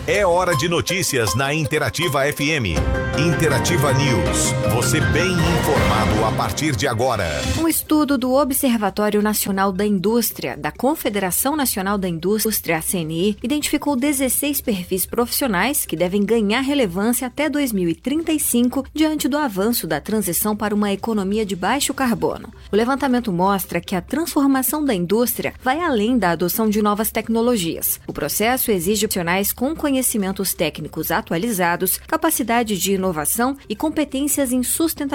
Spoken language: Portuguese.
É hora de notícias na Interativa FM. Interativa News. Você bem informado a partir de agora. Um estudo do Observatório Nacional da Indústria, da Confederação Nacional da Indústria, a CNI, identificou 16 perfis profissionais que devem ganhar relevância até 2035 diante do avanço da transição para uma economia de baixo carbono. O levantamento mostra que a transformação da indústria vai além da adoção de novas tecnologias. O processo exige profissionais com conhecimentos técnicos atualizados, capacidade de inovação e competências em sustentabilidade